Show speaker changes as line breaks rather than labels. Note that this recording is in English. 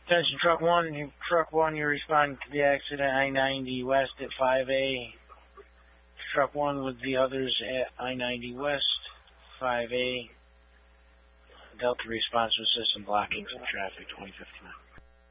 Attention truck one, you're responding to the accident I-90 West at 5A. Truck 1 with the others at I-90 West, 5A. Delta response to system blocking some traffic, 2059.